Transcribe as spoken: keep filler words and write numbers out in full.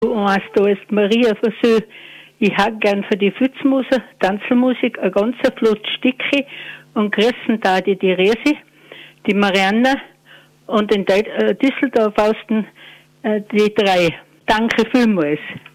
Und da ist Maria Versö. Ich hätte gern für die Pfützmusik, Tanzelmusik, ein ganzer Flott Stücke und grüßen da die Therese, die Marianne und in Düsseldorf aus den, äh, die drei. Danke vielmals.